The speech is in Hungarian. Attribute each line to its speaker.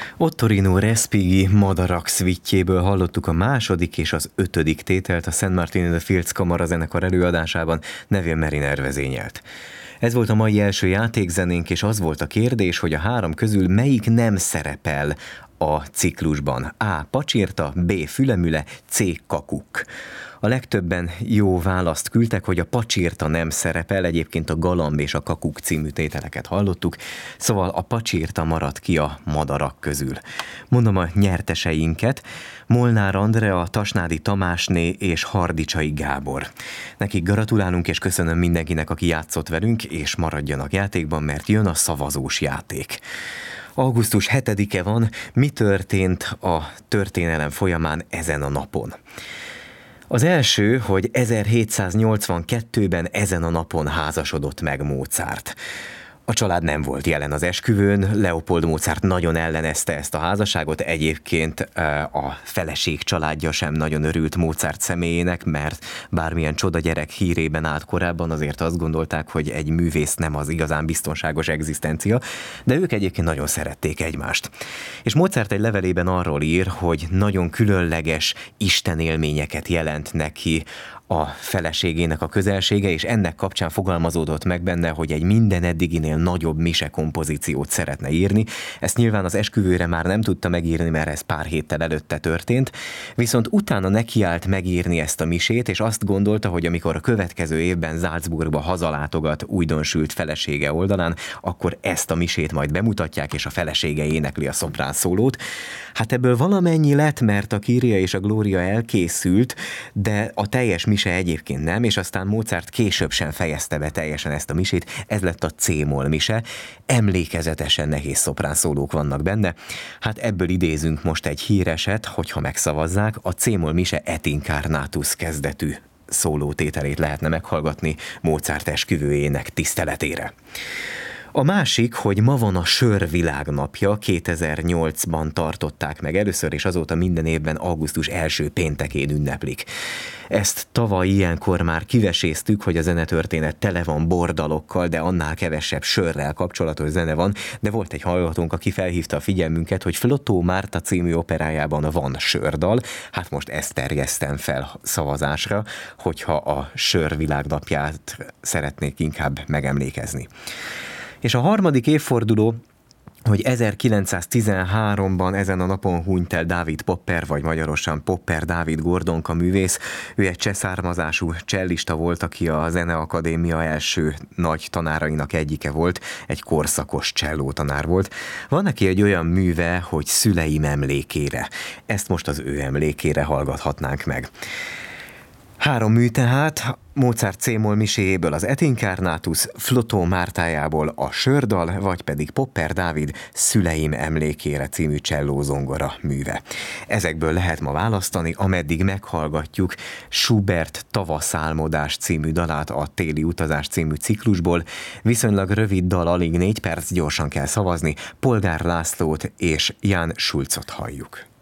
Speaker 1: Ottorino Respighi Madarak szvitjéből hallottuk a második és az ötödik tételt a St. Martin in the Fields kamarazenekar előadásában, Neville Mariner vezényelt. Ez volt a mai első játékzenénk, és az volt a kérdés, hogy a három közül melyik nem szerepel a ciklusban. A. Pacsirta, B. Fülemüle, C. Kakuk. A legtöbben jó választ küldtek, hogy a Pacsirta nem szerepel, egyébként a Galamb és a Kakuk című tételeket hallottuk, szóval a Pacsirta maradt ki a madarak közül. Mondom a nyerteseinket: Molnár Andrea, Tasnádi Tamásné és Hardicsai Gábor. Nekik gratulálunk, és köszönöm mindenkinek, aki játszott velünk, és maradjanak játékban, mert jön a szavazós játék. Augusztus 7-e van, mi történt a történelem folyamán ezen a napon? Az első, hogy 1782-ben ezen a napon házasodott meg Mozart. A család nem volt jelen az esküvőn, Leopold Mozart nagyon ellenezte ezt a házasságot, egyébként a feleség családja sem nagyon örült Mozart személyének, mert bármilyen csoda gyerek hírében állt korábban, azért azt gondolták, hogy egy művész nem az igazán biztonságos egzisztencia, de ők egyébként nagyon szerették egymást. És Mozart egy levelében arról ír, hogy nagyon különleges istenélményeket jelent neki a feleségének a közelsége, és ennek kapcsán fogalmazódott meg benne, hogy egy minden eddiginél nagyobb mise kompozíciót szeretne írni. Ezt nyilván az esküvőre már nem tudta megírni, mert ez pár héttel előtte történt, viszont utána nekiállt megírni ezt a misét, és azt gondolta, hogy amikor a következő évben Salzburgba hazalátogat újdonsült felesége oldalán, akkor ezt a misét majd bemutatják, és a felesége énekli a szoprán szólót. Hát ebből valamennyi lett, mert a Kyrie és a Gloria elkészült, de a teljes mise egyébként nem, és aztán Mozart később sem fejezte be teljesen ezt a misét, ez lett a C-moll mise, emlékezetesen nehéz szoprán szólók vannak benne. Hát ebből idézünk most egy híreset, hogyha megszavazzák, a C-moll mise Et incarnatus kezdetű szólótételét lehetne meghallgatni Mozart esküvőjének tiszteletére. A másik, hogy ma van a sör világnapja, 2008-ban tartották meg először, és azóta minden évben augusztus első péntekén ünneplik. Ezt tavaly ilyenkor már kiveséztük, hogy a zenetörténet tele van bordalokkal, de annál kevesebb sörrel kapcsolatos zene van, de volt egy hallgatónk, aki felhívta a figyelmünket, hogy Flottó Márta című operájában van sördal, hát most ezt terjesztem fel szavazásra, hogyha a sör világnapját szeretnék inkább megemlékezni. És a harmadik évforduló, hogy 1913-ban ezen a napon hunyt el Dávid Popper, vagy magyarosan Popper Dávid Gordonka művész. Ő egy cseh származású csellista volt, aki a Zeneakadémia első nagy tanárainak egyike volt, egy korszakos csellótanár volt. Van neki egy olyan műve, hogy Szüleim emlékére. Ezt most az ő emlékére hallgathatnánk meg. 3 mű tehát: Mozart C-moll miséjéből az Et incarnatus, Flottó Mártájából a sördal, vagy pedig Popper Dávid Szüleim emlékére című cselló-zongora műve. Ezekből lehet ma választani, ameddig meghallgatjuk Schubert Tavaszálmodás című dalát a Téli utazás című ciklusból. Viszonylag rövid dal, alig 4 perc, gyorsan kell szavazni. Polgár Lászlót és Jan Schulzot halljuk.